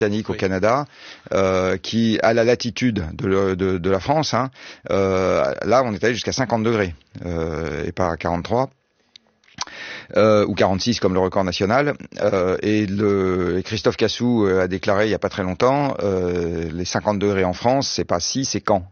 au Canada, qui à la latitude de la France, là on est allé jusqu'à 50 degrés et pas à 43. Ou 46 comme le record national. Et Christophe Cassou a déclaré il y a pas très longtemps, les 50 degrés en France, c'est pas si, c'est quand.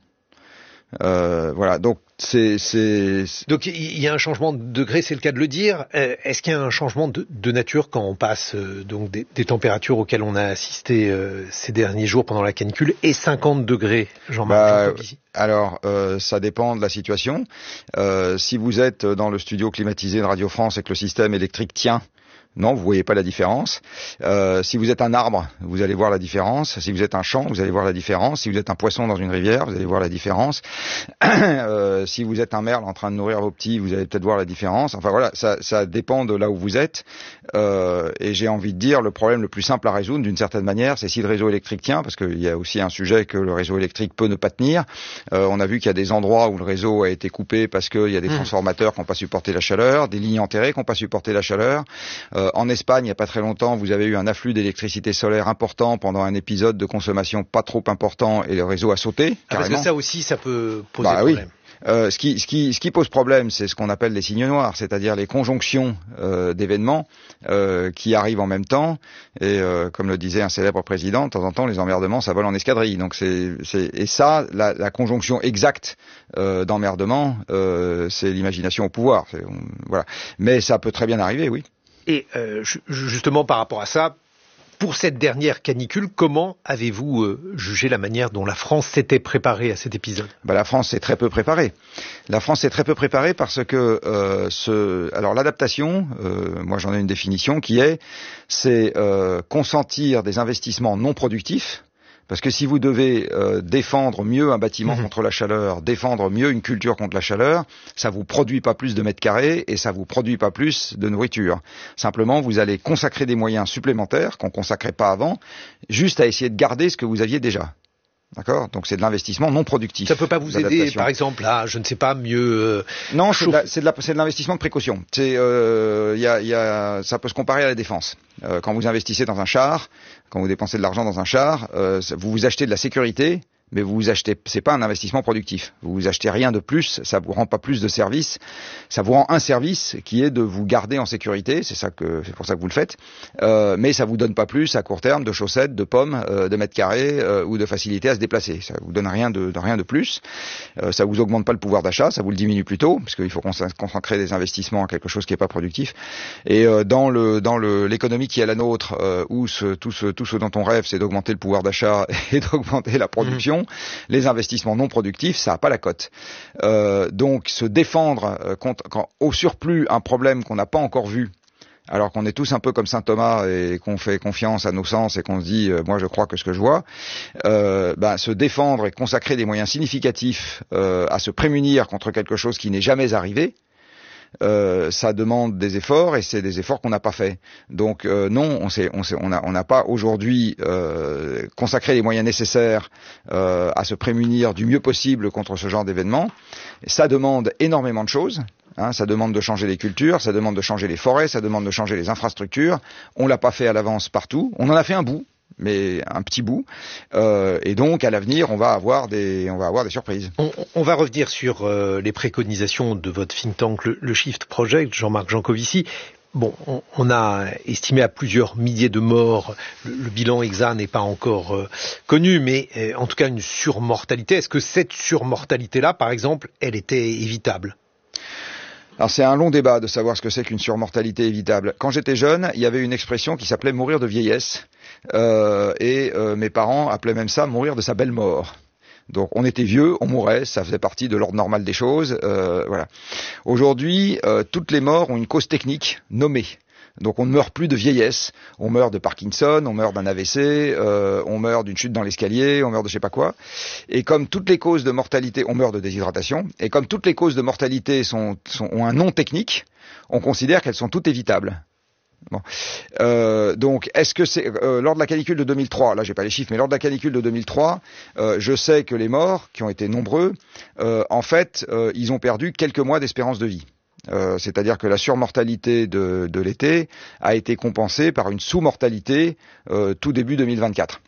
Voilà, donc Donc il y a un changement de degré, c'est le cas de le dire. Est-ce qu'il y a un changement de nature quand on passe donc des températures auxquelles on a assisté ces derniers jours pendant la canicule et 50 degrés, Jean-Marc Jancovici? Alors, ça dépend de la situation. Si vous êtes dans le studio climatisé de Radio France et que le système électrique tient, non, vous voyez pas la différence. Si vous êtes un arbre, vous allez voir la différence. Si vous êtes un champ, vous allez voir la différence. Si vous êtes un poisson dans une rivière, vous allez voir la différence. Si vous êtes un merle en train de nourrir vos petits, vous allez peut-être voir la différence. Enfin voilà, ça dépend de là où vous êtes. Et j'ai envie de dire, le problème le plus simple à résoudre, d'une certaine manière, c'est si le réseau électrique tient, parce qu'il y a aussi un sujet que le réseau électrique peut ne pas tenir. On a vu qu'il y a des endroits où le réseau a été coupé parce qu'il y a des transformateurs qui n'ont pas supporté la chaleur, des lignes enterrées qui n'ont pas supporté la chaleur. En Espagne, il n'y a pas très longtemps, vous avez eu un afflux d'électricité solaire important pendant un épisode de consommation pas trop important et le réseau a sauté. Parce que ça aussi, ça peut poser problème. Ce qui pose problème, c'est ce qu'on appelle les signes noirs, c'est-à-dire les conjonctions d'événements qui arrivent en même temps. Et comme le disait un célèbre président, de temps en temps, les emmerdements, ça vole en escadrille. Donc la conjonction exacte d'emmerdement, c'est l'imagination au pouvoir. Voilà. Mais ça peut très bien arriver, oui. Et justement par rapport à ça, pour cette dernière canicule, comment avez-vous jugé la manière dont la France s'était préparée à cet épisode? La France s'est très peu préparée. La France s'est très peu préparée parce que alors l'adaptation, moi j'en ai une définition c'est consentir des investissements non productifs. Parce que si vous devez défendre mieux un bâtiment contre la chaleur, défendre mieux une culture contre la chaleur, ça vous produit pas plus de mètres carrés et ça vous produit pas plus de nourriture. Simplement, vous allez consacrer des moyens supplémentaires qu'on consacrait pas avant, juste à essayer de garder ce que vous aviez déjà. D'accord? Donc c'est de l'investissement non productif. Ça peut pas vous aider, par exemple, à, je ne sais pas, mieux... Non, c'est de l'investissement de précaution. Ça peut se comparer à la défense. Quand vous investissez dans un char, quand vous dépensez de l'argent dans un char, vous vous achetez de la sécurité, mais c'est pas un investissement productif. Vous achetez rien de plus, ça vous rend pas plus de service, ça vous rend un service qui est de vous garder en sécurité, c'est pour ça que vous le faites, mais ça vous donne pas plus à court terme de chaussettes, de pommes, de mètres carrés ou de facilité à se déplacer. Ça vous donne rien de plus. Ça vous augmente pas le pouvoir d'achat, ça vous le diminue plutôt, parce qu'il faut consacrer des investissements à quelque chose qui est pas productif. Et dans l'économie qui est la nôtre, où tout ce dont on rêve, c'est d'augmenter le pouvoir d'achat et d'augmenter la production. Les investissements non productifs, ça n'a pas la cote. Donc se défendre au surplus un problème qu'on n'a pas encore vu, alors qu'on est tous un peu comme saint Thomas et qu'on fait confiance à nos sens et qu'on se dit moi je crois que ce que je vois, se défendre et consacrer des moyens significatifs à se prémunir contre quelque chose qui n'est jamais arrivé, ça demande des efforts et c'est des efforts qu'on n'a pas fait. Donc non, on n'a pas aujourd'hui consacré les moyens nécessaires à se prémunir du mieux possible contre ce genre d'événements. Ça demande énormément de choses. Ça demande de changer les cultures, ça demande de changer les forêts, ça demande de changer les infrastructures. On l'a pas fait à l'avance partout. On en a fait un bout, mais un petit bout, et donc à l'avenir on va avoir des surprises. On va revenir sur les préconisations de votre think tank, le Shift Project, Jean-Marc Jancovici. Bon, on a estimé à plusieurs milliers de morts. Le bilan exact n'est pas encore connu, mais en tout cas une surmortalité. Est-ce que cette surmortalité-là, par exemple, elle était évitable? Alors c'est un long débat de savoir ce que c'est qu'une surmortalité évitable. Quand j'étais jeune, il y avait une expression qui s'appelait mourir de vieillesse, et mes parents appelaient même ça mourir de sa belle mort. Donc on était vieux, on mourait, ça faisait partie de l'ordre normal des choses. Voilà. Aujourd'hui, toutes les morts ont une cause technique nommée. Donc on ne meurt plus de vieillesse, on meurt de Parkinson, on meurt d'un AVC, on meurt d'une chute dans l'escalier, on meurt de je sais pas quoi. Et comme toutes les causes de mortalité, on meurt de déshydratation, et comme toutes les causes de mortalité ont un nom technique, on considère qu'elles sont toutes évitables. Bon. Donc, est-ce que c'est lors de la canicule de 2003, là j'ai pas les chiffres, mais lors de la canicule de 2003, je sais que les morts, qui ont été nombreux, en fait, ils ont perdu quelques mois d'espérance de vie. C'est-à-dire que la surmortalité de l'été a été compensée par une sous-mortalité tout début 2024.